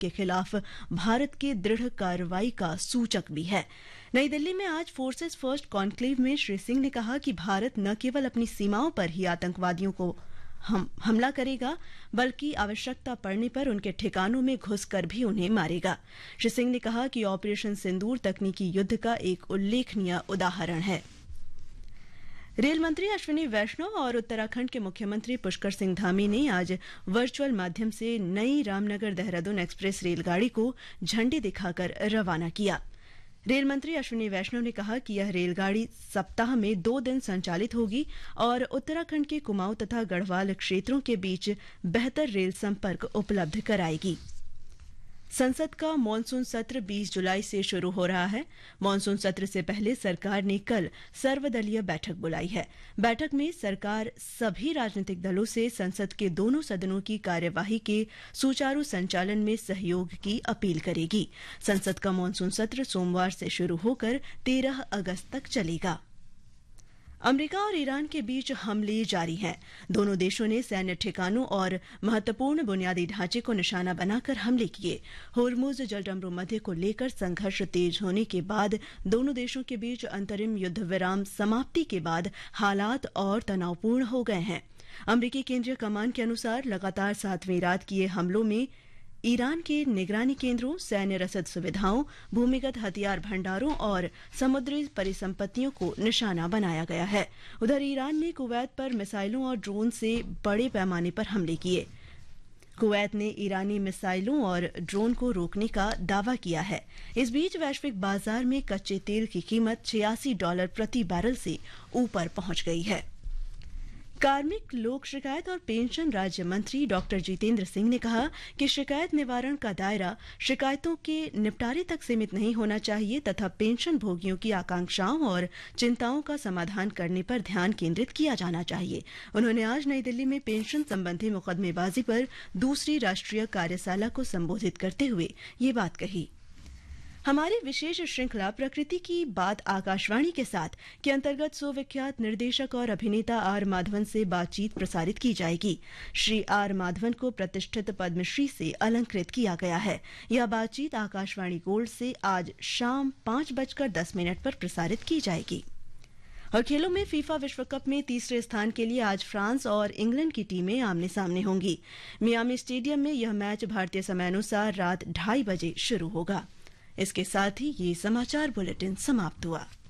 के खिलाफ भारत के दृढ़ कार्रवाई का सूचक भी है। नई दिल्ली में आज फोर्सेस फर्स्ट कॉन्क्लेव में श्री सिंह ने कहा कि भारत न केवल अपनी सीमाओं पर ही आतंकवादियों को हमला करेगा, बल्कि आवश्यकता पड़ने पर उनके ठिकानों में घुसकर भी उन्हें मारेगा। श्री सिंह ने कहा कि ऑपरेशन सिंदूर तकनीकी युद्ध का एक उल्लेखनीय उदाहरण है। रेल मंत्री अश्विनी वैष्णव और उत्तराखंड के मुख्यमंत्री पुष्कर सिंह धामी ने आज वर्चुअल माध्यम से नई रामनगर देहरादून एक्सप्रेस रेलगाड़ी को झंडी दिखाकर रवाना किया। रेल मंत्री अश्विनी वैष्णव ने कहा कि यह रेलगाड़ी सप्ताह में 2 दिन संचालित होगी और उत्तराखंड के कुमाऊं तथा गढ़वाल क्षेत्रों के बीच बेहतर रेल संपर्क उपलब्ध कराएगी। संसद का मानसून सत्र 20 जुलाई से शुरू हो रहा है। मानसून सत्र से पहले सरकार ने कल सर्वदलीय बैठक बुलाई है। बैठक में सरकार सभी राजनीतिक दलों से संसद के दोनों सदनों की कार्यवाही के सुचारू संचालन में सहयोग की अपील करेगी। संसद का मानसून सत्र सोमवार से शुरू होकर 13 अगस्त तक चलेगा। अमेरिका और ईरान के बीच हमले जारी हैं। दोनों देशों ने सैन्य ठिकानों और महत्वपूर्ण बुनियादी ढांचे को निशाना बनाकर हमले किए। होर्मुज जलडमरू मध्य को लेकर संघर्ष तेज होने के बाद दोनों देशों के बीच अंतरिम युद्ध विराम समाप्ति के बाद हालात और तनावपूर्ण हो गए हैं। अमेरिकी केंद्रीय कमान के अनुसार लगातार 7वीं रात किए हमलों में ईरान के निगरानी केंद्रों, सैन्य रसद सुविधाओं, भूमिगत हथियार भंडारों और समुद्री परिसंपत्तियों को निशाना बनाया गया है। उधर ईरान ने कुवैत पर मिसाइलों और ड्रोन से बड़े पैमाने पर हमले किए। कुवैत ने ईरानी मिसाइलों और ड्रोन को रोकने का दावा किया है। इस बीच वैश्विक बाजार में कच्चे तेल की कीमत $86 प्रति बैरल से ऊपर पहुंच गई है। कार्मिक, लोक शिकायत और पेंशन राज्य मंत्री डॉक्टर जितेंद्र सिंह ने कहा कि शिकायत निवारण का दायरा शिकायतों के निपटारे तक सीमित नहीं होना चाहिए तथा पेंशन भोगियों की आकांक्षाओं और चिंताओं का समाधान करने पर ध्यान केंद्रित किया जाना चाहिए। उन्होंने आज नई दिल्ली में पेंशन संबंधी मुकदमेबाजी पर दूसरी राष्ट्रीय कार्यशाला को संबोधित करते हुए ये बात कही। हमारी विशेष श्रृंखला प्रकृति की बात आकाशवाणी के साथ के अंतर्गत सुविख्यात निर्देशक और अभिनेता आर माधवन से बातचीत प्रसारित की जाएगी। श्री आर माधवन को प्रतिष्ठित पद्मश्री से अलंकृत किया गया है। यह बातचीत आकाशवाणी गोल्ड से आज शाम 5:10 पर प्रसारित की जाएगी। और खेलों में फीफा विश्व कप में तीसरे स्थान के लिए आज फ्रांस और इंग्लैंड की टीमें आमने सामने होंगी। मियामी स्टेडियम में यह मैच भारतीय समयानुसार रात 2:30 बजे शुरू होगा। इसके साथ ही ये समाचार बुलेटिन समाप्त हुआ।